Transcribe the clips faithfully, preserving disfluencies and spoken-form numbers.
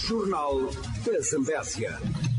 Jornal da Zambésia.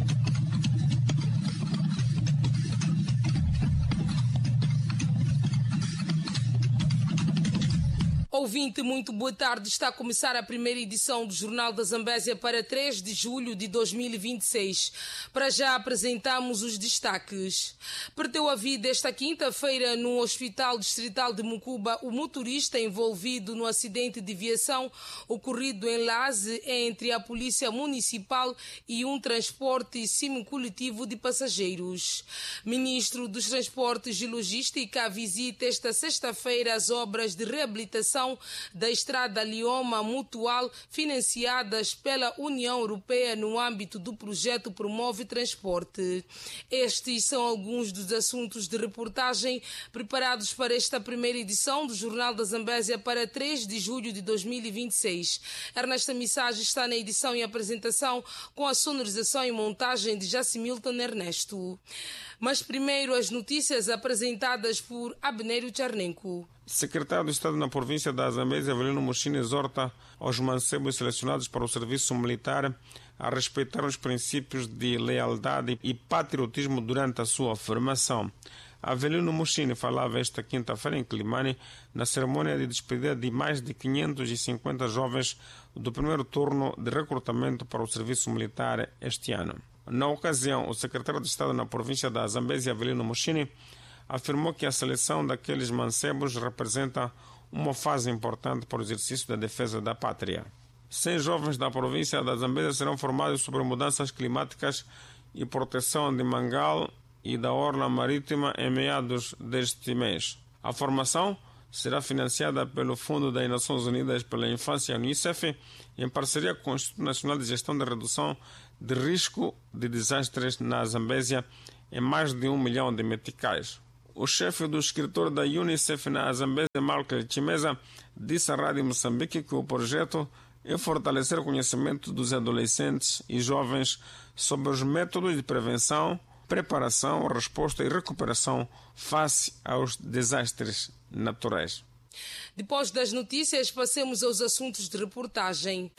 Ouvinte, muito boa tarde. Está a começar a primeira edição do Jornal da Zambésia para três de julho de dois mil e vinte e seis. Para já apresentamos os destaques. Perdeu a vida esta quinta-feira no Hospital Distrital de Mucuba o motorista envolvido no acidente de viação ocorrido em Laze entre a Polícia Municipal e um transporte semicoletivo de passageiros. Ministro dos Transportes e Logística visita esta sexta-feira as obras de reabilitação da estrada Lioma Mutual financiadas pela União Europeia no âmbito do projeto Promove Transporte. Estes são alguns dos assuntos de reportagem preparados para esta primeira edição do Jornal da Zambésia para três de julho de dois mil e vinte e seis. Ernesta Missage está na edição e apresentação com a sonorização e montagem de Jacimilton Ernesto. Mas primeiro as notícias apresentadas por Abneiro Tcharnenko. Secretário de Estado na província da Zambésia, Avelino Mushini, exorta aos mancebos selecionados para o serviço militar a respeitar os princípios de lealdade e patriotismo durante a sua formação. Avelino Mushini falava esta quinta-feira em Climane na cerimônia de despedida de mais de quinhentos e cinquenta jovens do primeiro turno de recrutamento para o serviço militar este ano. Na ocasião, o secretário de Estado na província da Zambésia, Avelino Mushini, afirmou que a seleção daqueles mancebos representa uma fase importante para o exercício da defesa da pátria. cem jovens da província da Zambésia serão formados sobre mudanças climáticas e proteção de mangal e da orla marítima em meados deste mês. A formação será financiada pelo Fundo das Nações Unidas pela Infância, Unicef, em parceria com o Instituto Nacional de Gestão de Redução de Risco de Desastres na Zambésia, em mais de um milhão de meticais. O chefe do escritor da Unicef na Zambésia, Malcolm Chimeza, disse à Rádio Moçambique que o projeto é fortalecer o conhecimento dos adolescentes e jovens sobre os métodos de prevenção, preparação, resposta e recuperação face aos desastres naturais. Depois das notícias, passemos aos assuntos de reportagem.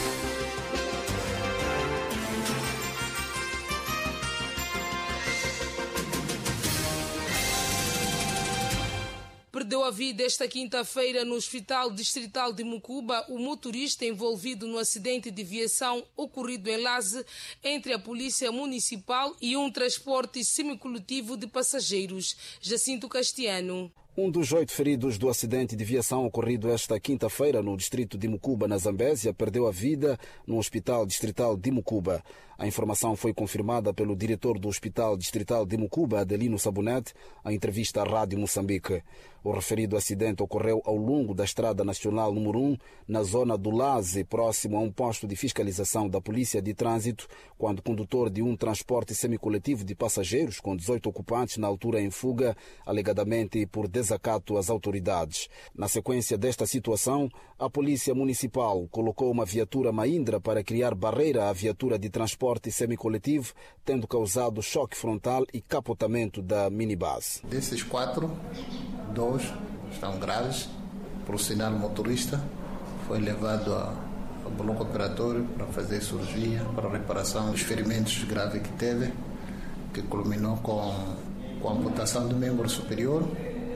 Perdeu a vida esta quinta-feira no Hospital Distrital de Mucuba o motorista envolvido no acidente de viação ocorrido em Laze entre a Polícia Municipal e um transporte semicoletivo de passageiros. Jacinto Castiano. Um dos oito feridos do acidente de viação ocorrido esta quinta-feira no distrito de Mucuba, na Zambésia, perdeu a vida no Hospital Distrital de Mucuba. A informação foi confirmada pelo diretor do Hospital Distrital de Mucuba, Adelino Sabonete, em entrevista à Rádio Moçambique. O referido acidente ocorreu ao longo da Estrada Nacional número um, na zona do Laze, próximo a um posto de fiscalização da Polícia de Trânsito, quando o condutor de um transporte semicoletivo de passageiros com dezoito ocupantes na altura em fuga, alegadamente por desacato às autoridades. Na sequência desta situação, a Polícia Municipal colocou uma viatura Mahindra para criar barreira à viatura de transporte semicoletivo, tendo causado choque frontal e capotamento da minibus. Desses quatro, dois estão graves. Por sinal, o motorista foi levado ao bloco operatório para fazer cirurgia, para reparação dos ferimentos graves que teve, que culminou com, com a amputação do membro superior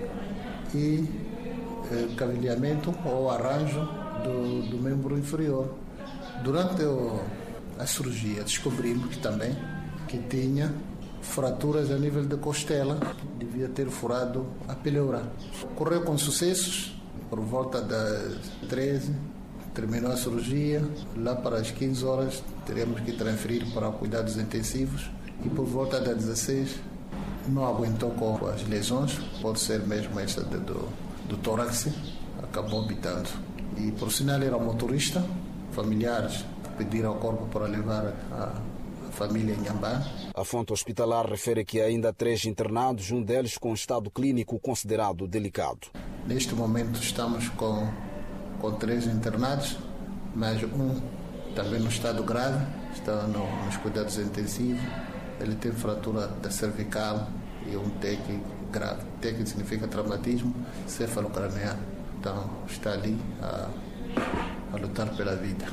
e eh, cavilhamento ou arranjo do, do membro inferior. Durante o, a cirurgia descobrimos que também que tinha fraturas a nível da costela, devia ter furado a pleura. Ocorreu com sucessos, por volta das treze, terminou a cirurgia, lá para as quinze horas teremos que transferir para cuidados intensivos e por volta das dezesseis não aguentou com as lesões, pode ser mesmo esta do, do tórax, acabou habitando. E por sinal era motorista, familiares pediram ao corpo para levar a, a família em Nhambá. A fonte hospitalar refere que há ainda três internados, um deles com estado clínico considerado delicado. Neste momento estamos com, com três internados, mas um também no estado grave, está no, nos cuidados intensivos. Ele tem fratura da cervical e um T E C grave. T E C significa traumatismo cefalocraneano. Então está ali a, a lutar pela vida.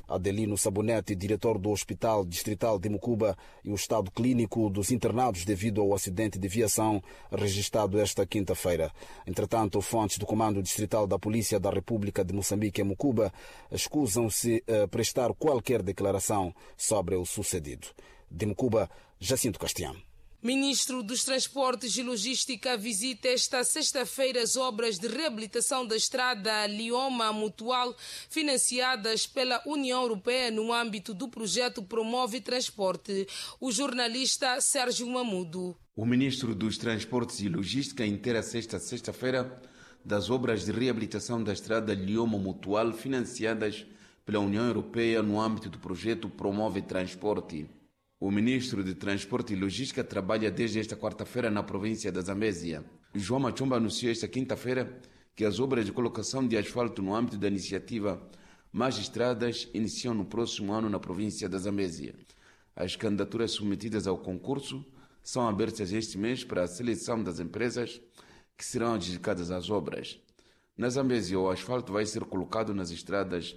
Adelino Sabonete, diretor do Hospital Distrital de Mucuba, e o estado clínico dos internados devido ao acidente de viação registrado esta quinta-feira. Entretanto, fontes do Comando Distrital da Polícia da República de Moçambique em Mucuba escusam-se a prestar qualquer declaração sobre o sucedido. De Mucuba, Jacinto Castiano. Ministro dos Transportes e Logística visita esta sexta-feira as obras de reabilitação da estrada Lioma Mutual financiadas pela União Europeia no âmbito do projeto Promove Transporte. O jornalista Sérgio Mamudo. O ministro dos Transportes e Logística inteira-se esta sexta-feira das obras de reabilitação da estrada Lioma Mutual financiadas pela União Europeia no âmbito do projeto Promove Transporte. O ministro de Transporte e Logística trabalha desde esta quarta-feira na província da Zambésia. João Machomba anunciou esta quinta-feira que as obras de colocação de asfalto no âmbito da iniciativa Mais Estradas iniciam no próximo ano na província da Zambésia. As candidaturas submetidas ao concurso são abertas este mês para a seleção das empresas que serão adjudicadas às obras. Na Zambésia, o asfalto vai ser colocado nas estradas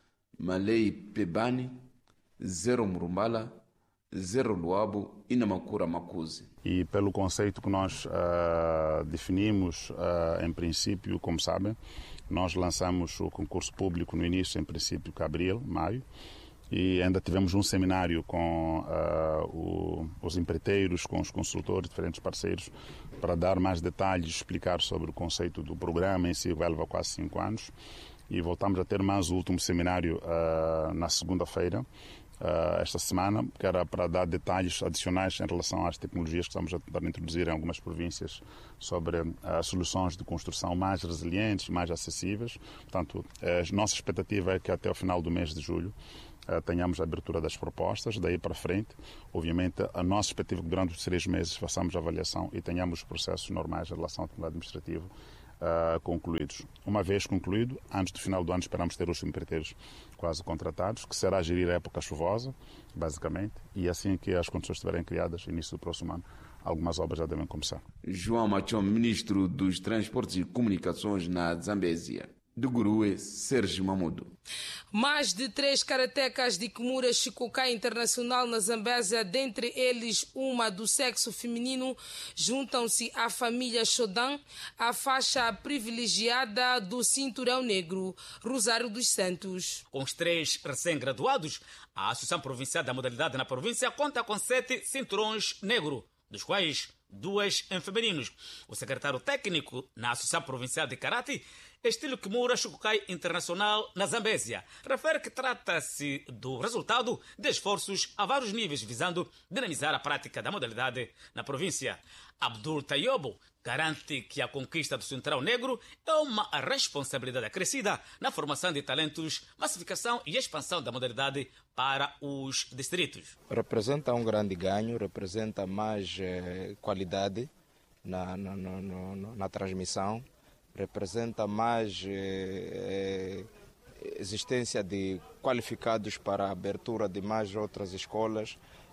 Malei Pebani, Zero Murumbala, Zero Luabo e Namakura Makuzi. E pelo conceito que nós uh, definimos, uh, em princípio, como sabem, nós lançamos o concurso público no início, em princípio, de abril, maio, e ainda tivemos um seminário com uh, o, os empreiteiros, com os consultores, diferentes parceiros, para dar mais detalhes, explicar sobre o conceito do programa em si, que vai levar quase cinco anos. E voltamos a ter mais o último seminário uh, na segunda-feira, Uh, esta semana, que era para dar detalhes adicionais em relação às tecnologias que estamos a tentar introduzir em algumas províncias sobre uh, soluções de construção mais resilientes, mais acessíveis. Portanto, a nossa expectativa é que até o final do mês de julho uh, tenhamos a abertura das propostas, daí para frente. Obviamente, a nossa expectativa é que durante os três meses façamos a avaliação e tenhamos os processos normais em relação ao tribunal administrativo Uh, concluídos. Uma vez concluído, antes do final do ano esperamos ter os empreiteiros quase contratados, que será gerir a época chuvosa, basicamente, e assim que as condições estiverem criadas, início do próximo ano, algumas obras já devem começar. João Machom, ministro dos Transportes e Comunicações na Zambésia. De Gurue, Sérgio Mamudo. Mais de três karatecas de Kimura Shikokai Internacional na Zambésia, dentre eles uma do sexo feminino, juntam-se à família Shodan, a faixa privilegiada do Cinturão Negro, Rosário dos Santos. Com os três recém-graduados, a Associação Provincial da Modalidade na província conta com sete cinturões negro, dos quais duas em femininos. O secretário técnico na Associação Provincial de Karate, estilo Kimura Shikokai Internacional na Zambésia, refere que trata-se do resultado de esforços a vários níveis visando dinamizar a prática da modalidade na província. Abdul Tayobo garante que a conquista do Cinturão Negro é uma responsabilidade acrescida na formação de talentos, massificação e expansão da modalidade para os distritos. Representa um grande ganho, representa mais eh, qualidade na, na, na, na, na transmissão, representa mais eh, existência de qualificados para a abertura de mais outras escolas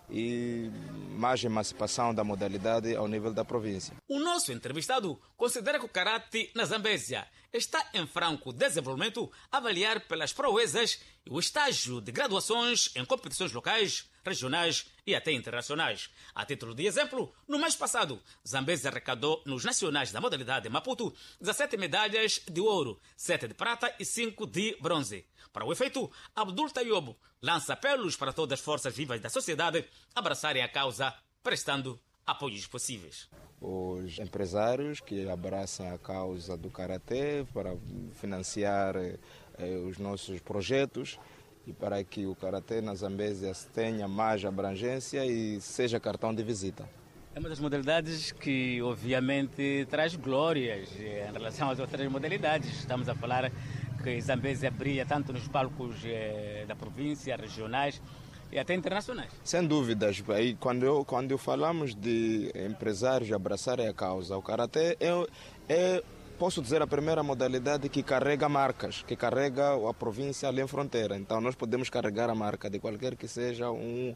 e mais emancipação da modalidade ao nível da província. O nosso entrevistado considera que o karate na Zambésia está em franco desenvolvimento, avaliar pelas proezas e o estágio de graduações em competições locais, regionais e até internacionais. A título de exemplo, no mês passado, Zambésia arrecadou nos nacionais da modalidade Maputo dezessete medalhas de ouro, sete de prata e cinco de bronze. Para o efeito, Abdul Tayobo lança apelos para todas as forças vivas da sociedade abraçarem a causa, prestando apoios possíveis. Os empresários que abraçam a causa do karatê para financiar eh, os nossos projetos e para que o karatê na Zambésia tenha mais abrangência e seja cartão de visita. É uma das modalidades que, obviamente, traz glórias em relação às outras modalidades. Estamos a falar que Zambésia brilha tanto nos palcos eh, da província, regionais e até internacionais. Sem dúvidas. Aí, quando, eu, quando falamos de empresários abraçarem a causa, o karatê é, é, posso dizer, a primeira modalidade que carrega marcas, que carrega a província além fronteira. Então, nós podemos carregar a marca de qualquer que seja um,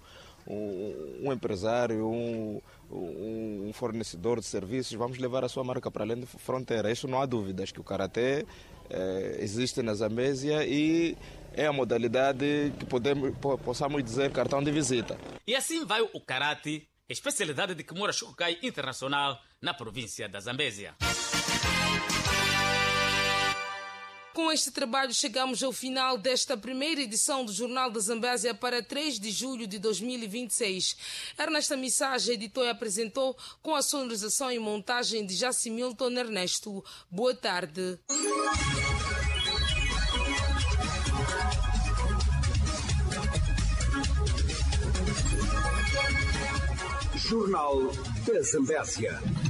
um, um empresário, um, um fornecedor de serviços. Vamos levar a sua marca para além de fronteira. Isso não há dúvidas que o karatê eh, existe na Zambésia e é a modalidade que podemos, possamos dizer cartão de visita. E assim vai o karate, especialidade de Kimura Shokukai Internacional na província da Zambésia. Com este trabalho chegamos ao final desta primeira edição do Jornal da Zambésia para três de julho de dois mil e vinte e seis. Ernesta Missage, editor, apresentou com a sonorização e montagem de Jacimilton Ernesto. Boa tarde. Jornal da Zambésia.